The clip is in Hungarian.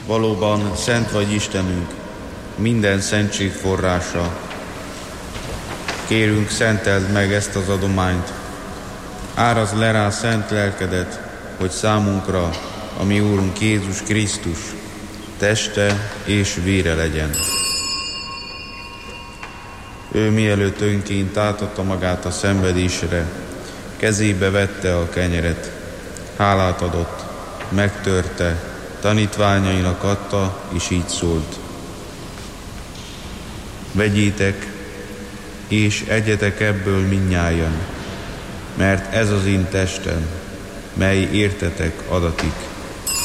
Valóban szent vagy Istenünk, minden szentség forrása. Kérünk, szenteld meg ezt az adományt. Árazd le rá szent lelkedet, hogy számunkra a mi Úrunk Jézus Krisztus teste és vére legyen. Ő mielőtt önként átadta magát a szenvedésre, kezébe vette a kenyeret, hálát adott, megtörte, tanítványainak adta, és így szólt. Vegyétek, és egyetek ebből mindnyájan, mert ez az én testem, mely értetek adatik.